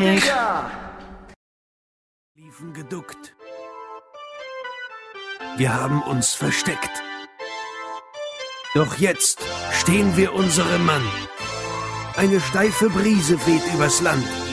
Erik. Liefen geduckt. Wir haben uns versteckt. Doch jetzt stehen wir unserem Mann. Eine steife Brise weht übers Land.